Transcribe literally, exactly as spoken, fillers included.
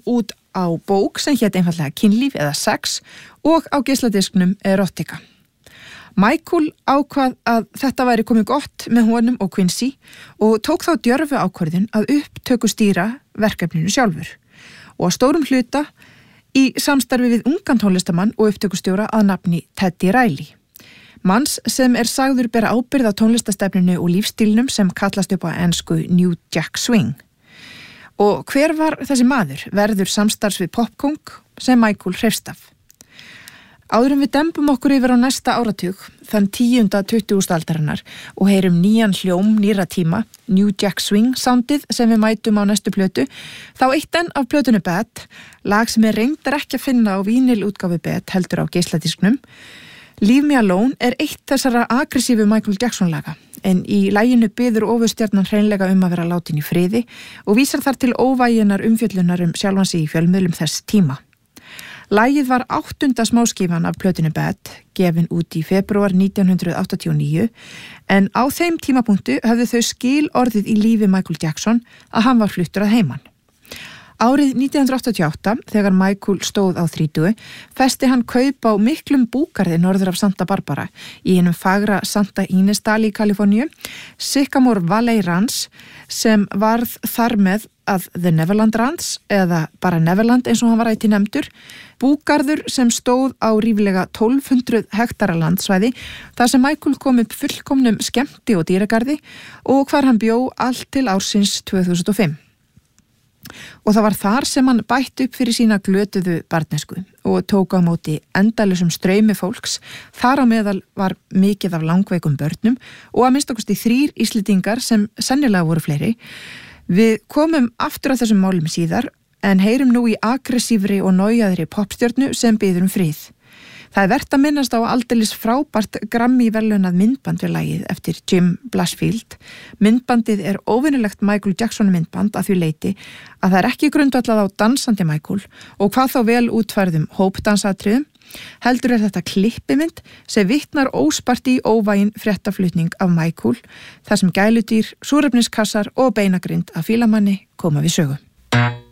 út á bók sem hét einfallega Kynlíf eða sex og á geisladisknum Erotica. Michael ákvað að þetta væri komið gott með honum og Quincy og tók þá djörfu ákvörðun að upptökustýra verkefninu sjálfur og að stórum hluta í samstarfi við ungan tónlistamann og upptökustjóra að nafni Teddy Riley. Manns sem er sagður bera ábyrgð á tónlistastefninu og lífstílnum sem kallast upp á ensku New Jack Swing. Og hver var þessi maður verður samstarfs við popkóng sem Michael hreifst af? Áður en við dembum okkur yfir á næsta áratug, þann tíunda tuttugustu aldarinnar og heyrum nýjan hljóm nýra tíma, New Jack Swing soundið sem við mætum á næstu plötu, þá eitt enn af plötunni Bad, lag sem er reyndar ekki að finna á vínilútgáfu Bad heldur á geisladisknum. Leave Me Alone er eitt þessara aggressífu Michael Jackson laga, en í laginu biður ofurstjarnan hreinlega um að vera látin í friði og vísar þar til óvæginar umfjöllunar um sjálfan sig í fjölmiðlum þess tíma. Lagið var áttunda smáskífan af plötunni Bad, gefin út í febrúar nítján hundruð áttatíu og níu, en á þeim tímapunktu höfðu þau skil orðið í lífi Michael Jackson að hann var fluttur að heiman. Árið nítján hundruð áttatíu og átta, þegar Michael stóð á þrítugu, festi hann kaup á miklum búgarði norður af Santa Barbara í hinum fagra Santa Ynez-dal í Kaliforníu, Sycamore Valley Ranch, sem varð þar með að The Neverland Ranch, eða bara Neverland eins og hann var ætti nefndur, búgarður sem stóð á ríflega tólf hundruð hektara landsvæði, þar sem Michael kom upp fullkomnum skemmti og dýragarði og hvar hann bjó allt til ársins tvö þúsund og fimm. Og það var þar sem hann bætt upp fyrir sína glötuðu barnesku og tók á móti endalausum straumi fólks, þar á meðal var mikið af langveikum börnum og að minnstakosti þrír Íslendingar sem sennilega voru fleiri. Við komum aftur að þessum málum síðar en heyrum nú í aggressívri og nájaðri popstjörnu sem biður um frið. Það er vert að minnast á aldeilis frábært Grammy-verðlaunað myndband við lagið eftir Jim Blasfield. Myndbandið er óvinnulegt Michael Jackson myndband að því leyti að það er ekki grundvallað á dansandi Michael og hvað þá vel útfærðum hópdansatriðum, heldur er þetta klippimynd sem vitnar óspart í óvægin fréttaflutning af Michael, þar sem gæludýr, súrefniskassar og beinagrind af fílamanni koma við sögu.